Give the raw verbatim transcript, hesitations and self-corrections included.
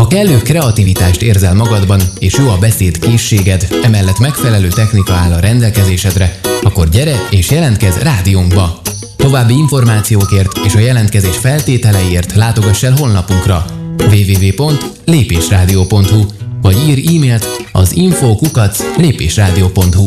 kellő kreativitást érzel magadban, és jó a beszéd készséged, emellett megfelelő technika áll a rendelkezésedre, akkor gyere és jelentkezz rádiónkba! További információkért és a jelentkezés feltételeiért látogass el honlapunkra double-u double-u double-u pont lépésrádió pont hu vagy ír e-mailt az info kukac lépésrádió pont hu.